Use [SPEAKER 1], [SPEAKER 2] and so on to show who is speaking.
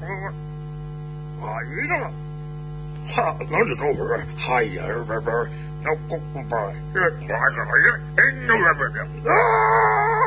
[SPEAKER 1] 啊，一个，哈，那是多会儿，哎呀，那公公吧，这花个呀，哎，那不啊！